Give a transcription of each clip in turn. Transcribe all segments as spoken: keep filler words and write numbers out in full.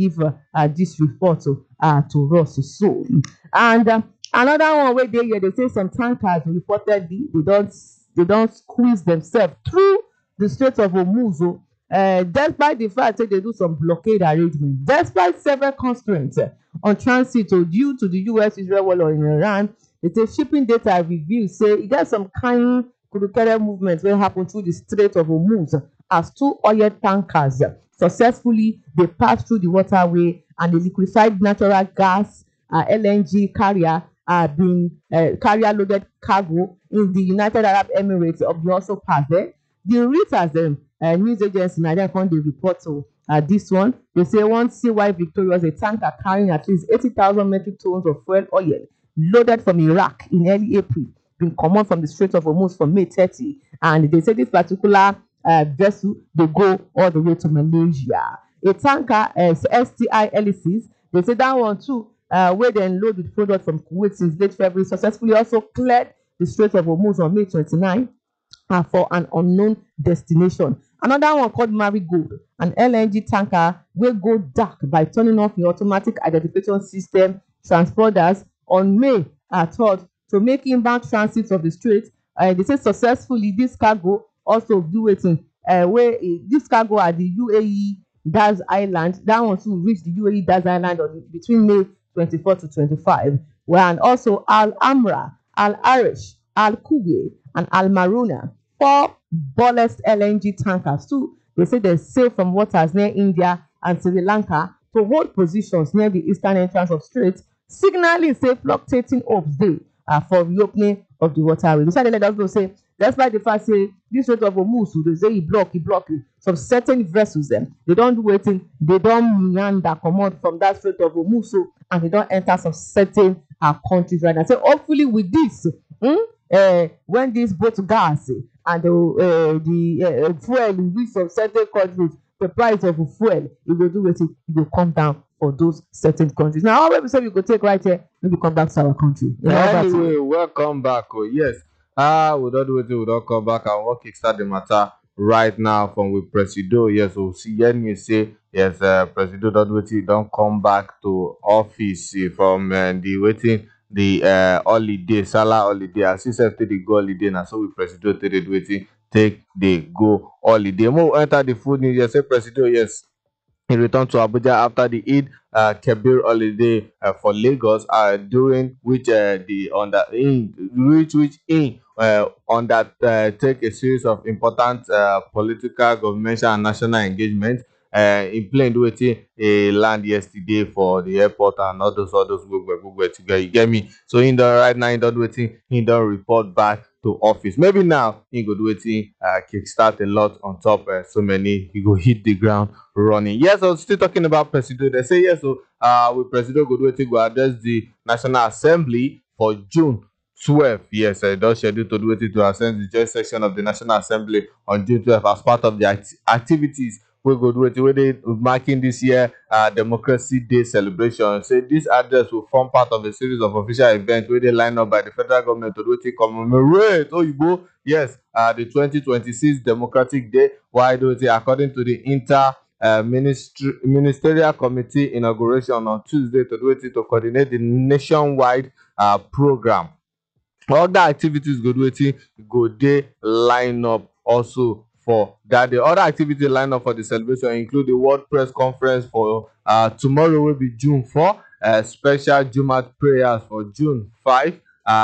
give uh, uh, this report uh, to us. So, and uh, another one where they here, they say some tankers reportedly they don't they don't squeeze themselves through the Strait of Hormuz. Uh, despite the fact that they do some blockade arrangements, despite several constraints uh, on transit uh, due to the U S Israel war in Iran, they say shipping data review say e get some kind kurukere movement wey happen through the Strait of Hormuz as two oil tankers uh, successfully dey pass through the waterway, and the liquefied natural gas uh, L N G carrier uh, been uh, carrier loaded cargo in the United Arab Emirates of the also pass there. The Reuters dem uh, news agency na dem come dey report to uh, this one. They say one C Y Victorious, a tanker carrying at least eighty thousand metric tons of fuel oil loaded from Iraq in early April, been comot from the Strait of Hormuz for May thirtieth, and they say this particular uh, vessel dey go all the way to Malaysia. A tanker uh, S T I Helices, they say that one too, uh, wey dem load with product from Kuwait since late February, successfully also cleared the Strait of Hormuz on May twenty-ninth uh, for an unknown destination. Another one called Marigold, an L N G tanker wey go dark by turning off the automatic identification system transponders on May uh, third to make inbound transit of the strait. Uh, they say successfully this cargo also do wetin uh, wey uh, this cargo at the U A E Daz Island, that one too reach the U A E Daz Island on between May twenty-fourth to twenty-fifth. Well, and also Al Amra, Al Arish, Al Kubi, and Al Maruna, four ballast L N G tankers too. They say they sail from waters near India and Sri Lanka to hold positions near the eastern entrance of Strait, signaling say fluctuating hopes dey uh, for reopening of the waterway. They say they let us know say despite the fact say this Strait of Hormuz, they say e block, e block some certain vessels them. They don't do wetin, they don't meander comot from that Strait of Hormuz, and they don't enter some certain uh, countries right now. So hopefully with this, hmm, uh, when this boat gas and the uh, the uh, fuel reach some certain countries, the price of fuel e go do wetin, e go come down for those certain countries. Now, how we say we go take right here, maybe come back to our country. You know, anyway, welcome back. Oh yes, ah, we don't do it. We don't come back and we'll kickstart the matter right now from with Presido. Yes, we'll see. Then you say yes, uh, Presido don't wait. He don't come back to office uh, from uh, the waiting. The uh, holiday, Salah holiday, as he said, take the go holiday, now so we Presido take the waiting, take the go holiday. More enter the food news. Yes, say Presido, yes, he returned to Abuja after the Eid uh, Kabir holiday uh, for Lagos, uh, during which uh, the under in which which in uh, on that uh, take a series of important uh, political, governmental, and national engagement. Uh, in plain waiting a land yesterday for the airport and all those all those go go go together. You get me? So in the right now, he don't waiting. He don't report back to office. Maybe now he go do waiting. Uh, kickstart a lot on top. Uh, so many he go hit the ground running. Yes, I was still talking about Presido. They say yes. So uh, with Presido go do waiting go address the National Assembly for June twelfth. Yes, I don't schedule to do waiting to ascend the joint session of the National Assembly on June twelfth as part of the act activities. We go do it where they marking this year uh, Democracy Day celebration. Say this address will form part of a series of official events where they line up by the federal government to do it commemorate. Oh, you go, yes, uh, the twenty twenty-six Democratic Day. Why do it? According to the Inter uh, Ministry Ministerial Committee inauguration on Tuesday to do it to coordinate the nationwide uh, program. Other activities go do it go they line up also. For that, the other activity lined up for the celebration include the World Press Conference for uh, tomorrow will be June fourth, uh, special Jumat prayers for June fifth, uh,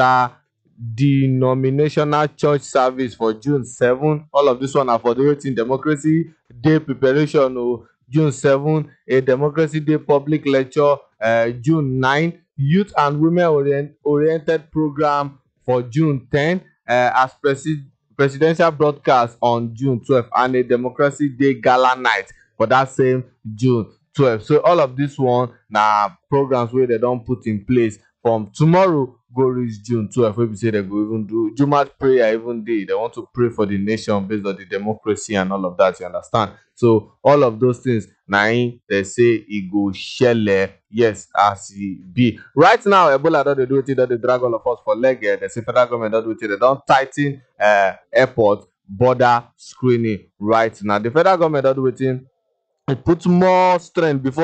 interdenominational church service for June seventh. All of this one are for the waiting Democracy Day preparation. Oh, June seventh, a Democracy Day public lecture, uh, June ninth, youth and women orient oriented program for June tenth, uh, as president. Presidential broadcast on June twelfth, and a Democracy Day gala night for that same June twelfth. So all of this one now programs where they don't put in place from tomorrow go reach June twelfth. Where we say they go even do Jumat prayer even day. They want to pray for the nation based on the democracy and all of that. You understand? So all of those things now they say it go shele. Yes, as it be. Right now, Ebola don't do it, that they drag all of us for leg. The federal government don't do it. They don't tighten uh, airport border screening right now. The federal government don't do it. It puts more strength before